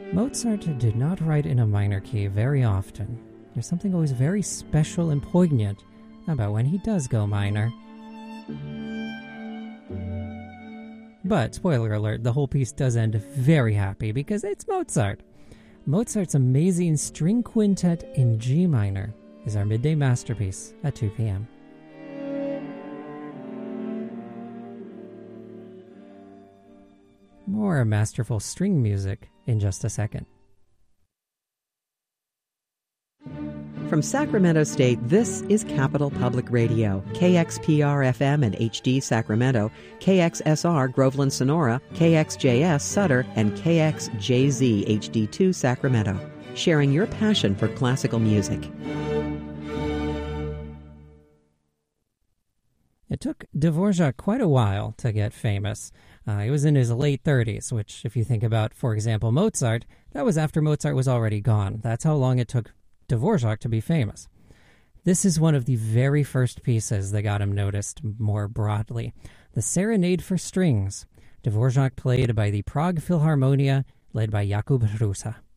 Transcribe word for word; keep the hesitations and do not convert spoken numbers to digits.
Mozart did not write in a minor key very often. There's something always very special and poignant about when he does go minor. But, spoiler alert, the whole piece does end very happy because it's Mozart. Mozart's amazing string quintet in G minor is our midday masterpiece at two p.m. More masterful string music in just a second. From Sacramento State, this is Capital Public Radio, K X P R F M and H D Sacramento, K X S R Groveland Sonora, K X J S Sutter, and K X J Z H D two Sacramento, sharing your passion for classical music. It took Dvorak quite a while to get famous. Uh, he was in his late thirties, which, if you think about, for example, Mozart, that was after Mozart was already gone. That's how long it took Dvorak to be famous. This is one of the very first pieces that got him noticed more broadly. The Serenade for Strings, Dvorak played by the Prague Philharmonia, led by Jakub Hrusa.